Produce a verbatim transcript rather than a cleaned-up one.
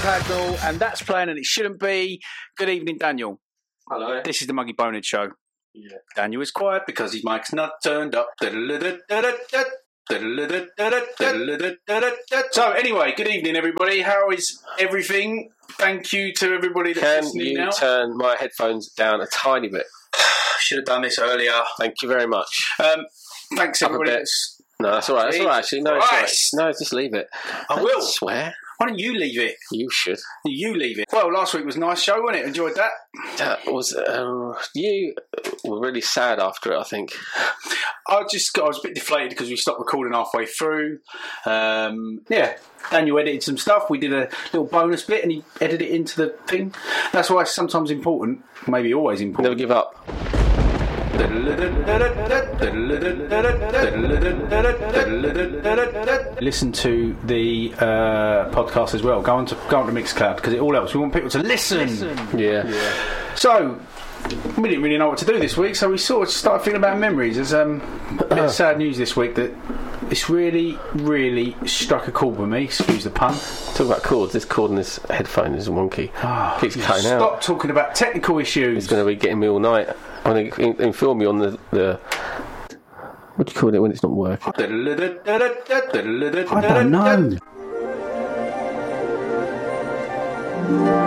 Hagnall, and that's playing and it shouldn't be. Good evening, Daniel. Hello. This is the Muggy Bonehead Show. Yeah. Daniel is quiet because his mic's not turned up. So anyway, good evening, everybody. How is everything? Thank you to everybody that's Can listening you now. turn my headphones down a tiny bit? Should have done this earlier. Thank you very much. Um, thanks, Up a everybody. bit. That's, No, that's all right. That's all right, actually. No, it's all right. Christ. No, just leave it. I Don't will. swear. Why don't you leave it? You should. You leave it. Well, last week was a nice show, wasn't it? Enjoyed that? That was... Uh, you were really sad after it, I think. I just I was a bit deflated because we stopped recording halfway through. Um, yeah, Daniel edited some stuff. We did a little bonus bit and he edited it into the thing. That's why it's sometimes important, maybe always Never important. give up. Listen to the uh, podcast as well. Go on to go on to Mixcloud because it all helps. We want people to listen. Yeah. So we didn't really know what to do this week, so we sort of started thinking about memories. There's um, a bit of sad news this week that it's really, really struck a chord with me. Excuse the pun. Talk about chords. This cord in this headphone is wonky. Oh, Keeps cutting stop out. talking about technical issues. It's going to be getting me all night. I'm going to inform me on the... the what do you call it when it's not working? I I don't know.